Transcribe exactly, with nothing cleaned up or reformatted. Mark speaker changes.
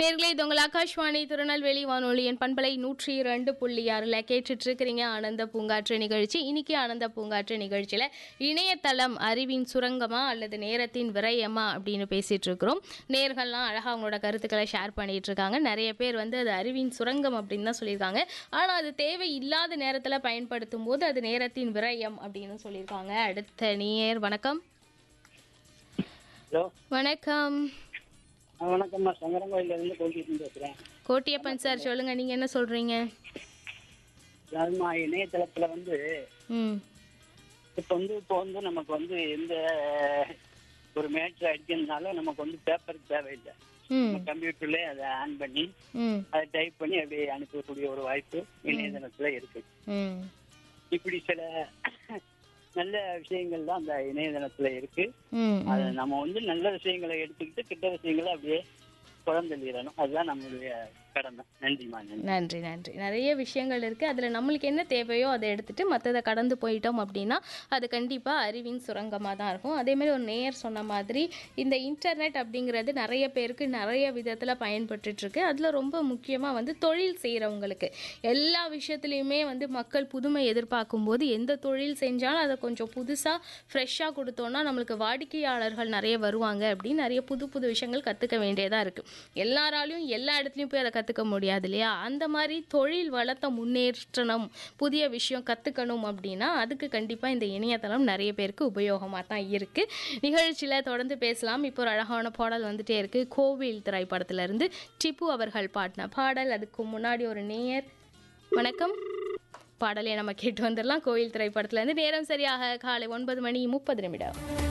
Speaker 1: நேர்களே, இது உங்கள் ஆகாஷ்வாணி திருநெல்வேலி வானொலியின் பண்பலை நூற்றி இரண்டு புள்ளி ஆறில் கேட்டுட்டு இருக்கிறீங்க ஆனந்த பூங்காற்று நிகழ்ச்சி. இன்னைக்கு ஆனந்த பூங்காற்று நிகழ்ச்சியில் இணையதளம் அறிவின் சுரங்கமா அல்லது நேரத்தின் விரயமா அப்படின்னு பேசிட்டு இருக்கிறோம். நேர்கள்லாம் அழகாக அவங்களோட கருத்துக்களை ஷேர் பண்ணிட்டு இருக்காங்க. நிறைய பேர் வந்து அது அறிவின் சுரங்கம் அப்படின்னு தான் சொல்லியிருக்காங்க. ஆனால் அது தேவை இல்லாத நேரத்தில் பயன்படுத்தும் போது அது நேரத்தின் விரயம் அப்படின்னு சொல்லியிருக்காங்க. அடுத்த நேயர் வணக்கம்.
Speaker 2: ஹலோ
Speaker 1: வணக்கம்.
Speaker 2: வணக்கம்மா, சங்கரங்கோயில இருந்து கோட்டியப்பன் பேசுறேன்.
Speaker 1: கோட்டியப்பன் சார் சொல்லுங்க, நீங்க என்ன சொல்றீங்க?
Speaker 2: அதாவதுமா, இணையதளத்துல வந்து
Speaker 1: ம்
Speaker 2: இப்ப வந்து இப்போ வந்து நமக்கு வந்து எந்த ஒரு மேட்ச் அடிக்கிறதுனால நமக்கு வந்து பேப்பர் தேவையில்லை.
Speaker 1: ம்
Speaker 2: கம்ப்யூட்டர்ல அதை ஆன் பண்ணி
Speaker 1: ம்
Speaker 2: அதை டைப் பண்ணி அப்படியே அனுப்பக்கூடிய ஒரு வாய்ப்பு இணையதளத்துல இருக்கு.
Speaker 1: ம்
Speaker 2: இப்படி சில நல்ல விஷயங்கள் தான் அந்த இணையதளத்துல இருக்கு.
Speaker 1: ம்
Speaker 2: அது நம்ம வந்து நல்ல விஷயங்களை எடுத்துக்கிட்டு கிட்ட விஷயங்களை அப்படியே குழந்தள்ளிடணும். அதுதான் நம்மளுடைய கடமை. நன்றிமா. நன்றி
Speaker 1: நன்றி நன்றி. நிறைய விஷயங்கள் இருக்குது. அதில் நம்மளுக்கு என்ன தேவையோ அதை எடுத்துகிட்டு மற்றதை கடந்து போயிட்டோம் அப்படின்னா அது கண்டிப்பாக அறிவின் சுரங்கமாக தான் இருக்கும். அதேமாதிரி ஒரு நேயர் சொன்ன மாதிரி இந்த இன்டர்நெட் அப்படிங்கிறது நிறைய பேருக்கு நிறைய விதத்தில் பயன்பட்டுருக்கு. அதில் ரொம்ப முக்கியமாக வந்து தொழில் செய்கிறவங்களுக்கு எல்லா விஷயத்துலையுமே வந்து மக்கள் புதுமை எதிர்பார்க்கும் போது எந்த தொழில் செஞ்சாலும் அதை கொஞ்சம் புதுசாக ஃப்ரெஷ்ஷாக கொடுத்தோன்னா நம்மளுக்கு வாடிக்கையாளர்கள் நிறைய வருவாங்க அப்படின்னு நிறைய புது புது விஷயங்கள் கற்றுக்க வேண்டியதாக இருக்குது. எல்லாராலையும் எல்லா இடத்துலையும் போய் அதை கற்றுக்க முடியாது இல்லையா? அந்த மாதிரி தொழில் வளத்தை முன்னேற்றணும், புதிய விஷயம் கற்றுக்கணும் அப்படின்னா அதுக்கு கண்டிப்பாக இந்த இணையதளம் நிறைய பேருக்கு உபயோகமாக தான் இருக்குது. நிகழ்ச்சியில் தொடர்ந்து பேசலாம். இப்போ ஒரு அழகான பாடல் வந்துட்டே இருக்குது. கோவில் திரைப்படத்திலிருந்து டிப்பு அவர்கள் பாடின பாடல். அதுக்கு முன்னாடி ஒரு நேயர் வணக்கம். பாடலை நம்ம கேட்டு வந்துடலாம். கோவில் திரைப்படத்திலேருந்து. நேரம் சரியாக காலை ஒன்பது மணி முப்பது நிமிடம்.